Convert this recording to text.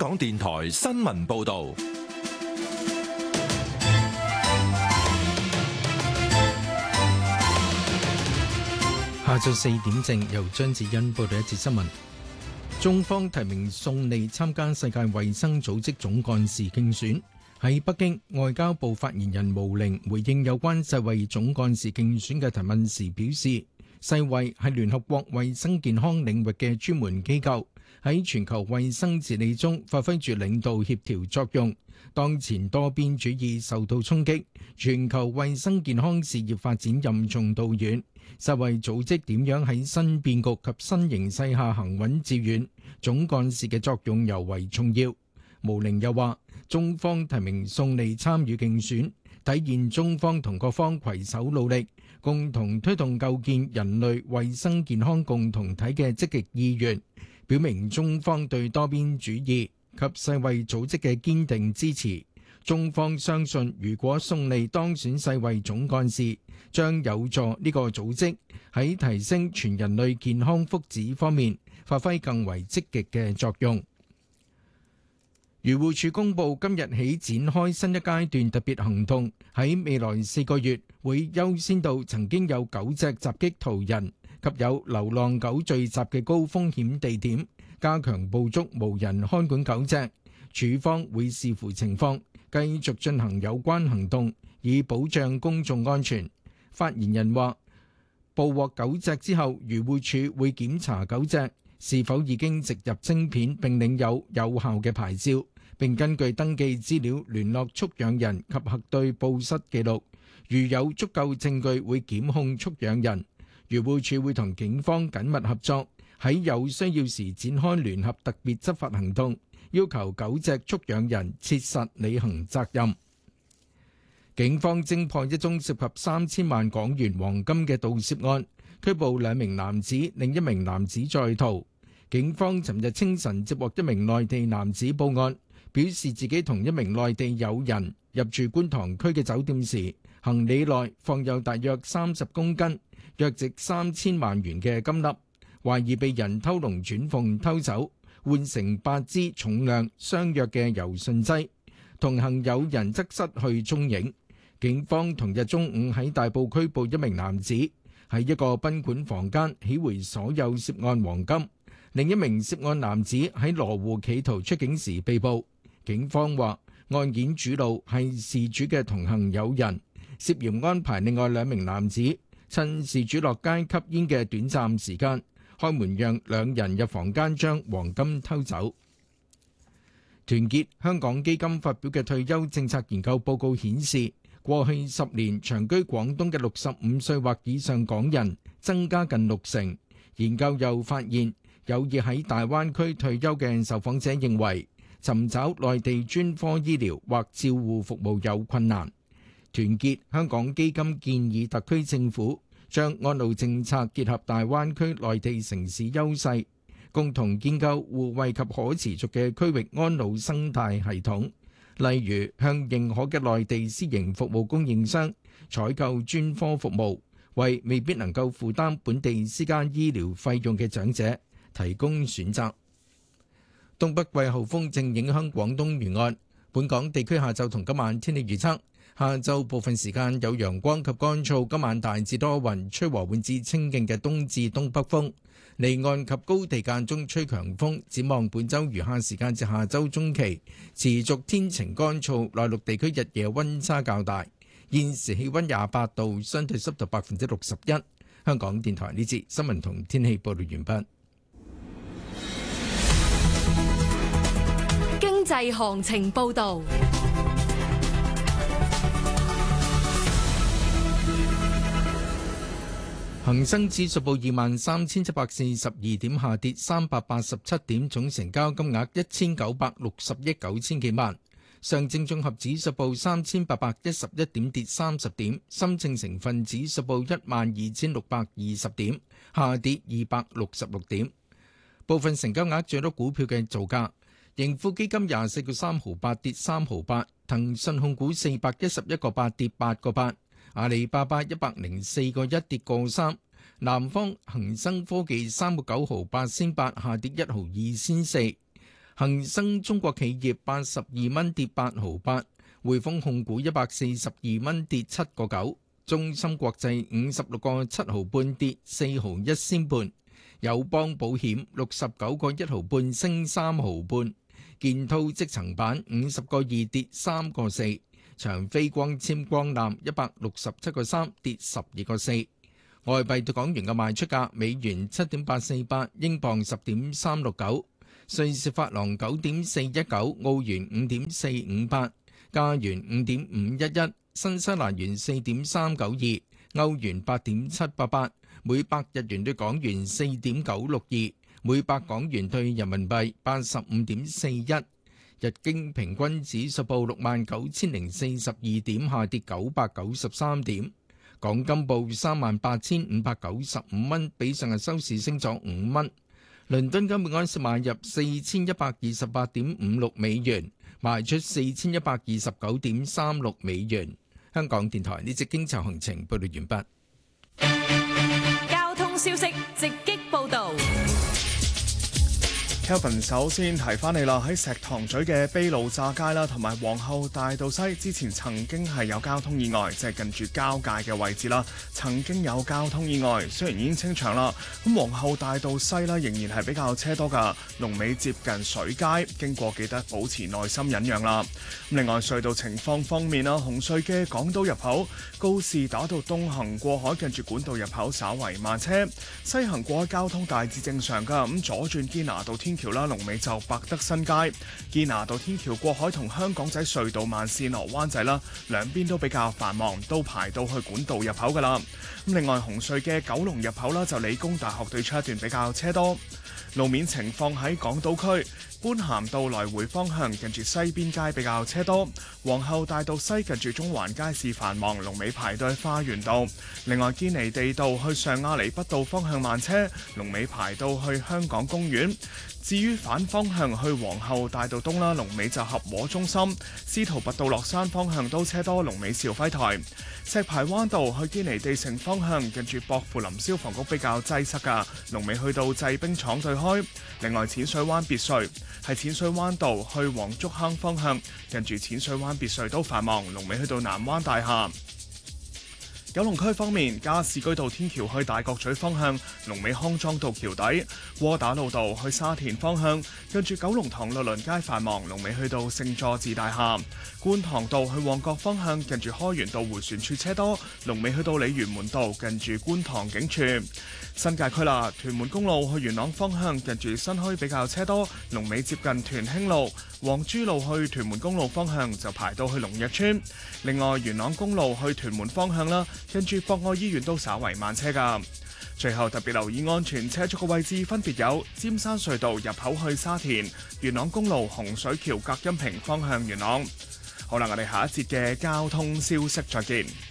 港電台新聞報道。 下晝4點正，由張子欣報道一節新聞。中方提名宋利參加世界衛生組織總幹事競選。喺北京，外交部發言人毛寧回應有關世衛總幹事競選嘅提問時表示，世衛係聯合國衛生健康領域嘅專門機構，喺全球衛生治理中發揮住領導協調作用。當前多邊主義受到衝擊，全球衛生健康事業發展任重道遠。世衛組織點樣喺新變局及新形勢下行穩致遠，總幹事嘅作用尤為重要。毛寧又話，中方提名宋利參與競選，體現中方同各方攜手努力，共同推動構建人類衛生健康共同體嘅積極意願，表明中方對多邊主義及世衛組織嘅堅定支持。中方相信，如果宋利當選世衛總幹事，將有助呢個組織喺提升全人類健康福祉方面發揮更為積極嘅作用。漁護署公布，今日起展開新一階段特別行動，喺未來4個月會優先到曾經有狗隻襲擊途人及有流浪狗聚集嘅高風險地點，加強捕捉無人看管狗隻。署方會視乎情況，繼續進行有關行動，以保障公眾安全。發言人話，捕獲狗隻之後，漁護署會檢查狗隻是否已經植入晶片並領有有效嘅牌照，並根據登記資料聯絡畜養人及核對報失記錄。如有足夠證據，會檢控畜養人。漁護署會同警方緊密合作，喺有需要時展開聯合特別執法行動，要求狗隻畜養人切實履行責任。警方偵破一宗涉及3000萬港元黃金嘅盜竊案，拘捕2名男子，另1名男子在逃。警方尋日清晨接獲1名內地男子報案，表示自己同1名內地友人入住觀塘區嘅酒店時，行李內放有大約30公斤、約值3000萬元嘅金粒，懷疑被人偷龍轉鳳偷走，換成8支重量相若嘅柔順劑。同行友人則失去蹤影。警方同日中午喺大埔拘捕1名男子，喺一個賓館房間起回所有涉案黃金。另1名涉案男子喺羅湖企圖出境時被捕。警方話，案件主腦係事主嘅同行友人，涉嫌安排另外2名男子趁事主落街吸煙嘅短暫時間，開門讓2人入房間將黃金偷走。團結香港基金發表嘅退休政策研究報告顯示，過去10年長居廣東嘅65歲或以上港人增加近60%。研究又發現，有意喺大灣區退休嘅受訪者認為，尋找內地專科醫療或照護服務有困難。團結香港基金建議特區政府將安老政策結合大灣區內地城市優勢，共同建構互惠及可持續嘅區域安老生態系統。例如，向認可嘅內地私營服務供應商採購專科服務，為未必能夠負擔本地私家醫療費用嘅長者提供選擇。東北季候風正影響廣東沿岸，本港地區下晝同今晚天氣預測：下晝部分時間有陽光及乾燥，今晚大致多雲，吹和緩至清勁嘅東至東北風，離岸及高地間中吹強風。展望本週餘下時間至下週中期，持續天晴乾燥，內陸地區日夜溫差較大。現時氣溫28度，相對濕度61%。香港電台呢節新聞同天氣報道完畢。 經濟行情報道。 恒生指數報23,742點，下跌387點，總成交金額1960億9千幾萬。上證綜合指數報3811點，跌30點。深證成分指數報12,620點，下跌266點。部分成交額最多股票嘅造價：盈富基金24個3毫8，跌3毫8；騰訊控股411個8，跌8個8；阿里巴巴104個1，跌個3；南方恒生科技3個9毫8仙8，下跌1毫2仙4； 恒生中國企業82蚊跌8毫8，匯豐控股142蚊跌7個9，中芯國際56個7毫半跌4毫1仙半，友邦保險69個1毫半升3毫半，建滔積層板50個2跌3個4，長飛光纖光纜167個3跌12個4。外幣對港元嘅賣出價：美元7.848，英鎊10.369，瑞士法郎9.419，澳元5.458，加元5.511，新西蘭元4.392，歐元8.788，每百日元對港元4.962，每百港元對人民幣85.41。日經平均指數報69,042點，下跌993點。港金報38,595蚊，比上日收市升咗5蚊。倫敦金每安士買入4128.56美元，賣出4129.36美元。香港電台呢節經濟行情報道完畢。交通消息直擊報導。 Kevin 首先提翻你啦，喺石塘咀嘅卑路乍街啦，同埋皇后大道西之前曾經係有交通意外，即係近住交界嘅位置啦，曾經有交通意外，雖然已經清場啦，咁皇后大道西啦仍然係比較車多噶，龍尾接近水街，經過記得保持耐心忍讓啦。另外隧道情況方面啦，紅隧嘅港島入口告士打道東行過海近住管道入口稍為慢車，西行過海交通大致正常噶，咁左轉堅拿道天橋啦，龍尾就百德新街；堅拿道天橋過海同香港仔隧道慢線落灣仔啦，兩邊都比較繁忙，都排到去管道入口噶啦。咁另外紅隧嘅九龍入口啦，就理工大學對出一段比較車多。路面情況喺港島區，般咸道來回方向近住西邊街比較車多，皇后大道西近住中環街市繁忙，龍尾排到花園道。另外堅尼地道去上亞厘畢道方向慢車，龍尾排到去香港公園。至於反方向去皇后大道東啦，龍尾就合和中心。司徒拔道落山方向都車多，龍尾兆輝台。石排灣道去堅尼地城方向近住薄扶林消防局比較擠塞噶，龍尾去到製冰廠對開。另外淺水灣別墅係淺水灣道去黃竹坑方向近住淺水灣別墅都繁忙，龍尾去到南灣大廈。九龍區方面，加士居道天橋去大角咀方向，龍尾康莊道橋底；窩打老道去沙田方向，近住九龍塘律倫街繁忙，龍尾去到聖佐治大廈；觀塘道去旺角方向，近住開源道迴旋處車多，龍尾去到鯉魚門道，近住觀塘警署。新界區啦，屯門公路去元朗方向，近住新墟比較車多，龍尾接近屯興路；黃珠路去屯門公路方向就排到去龍日村。另外，元朗公路去屯門方向啦，跟住博愛醫院都稍為慢車㗎。最後特別留意安全車速嘅位置分別有尖山隧道入口去沙田、元朗公路洪水橋隔音屏方向元朗。好啦，我哋下一節嘅交通消息再見。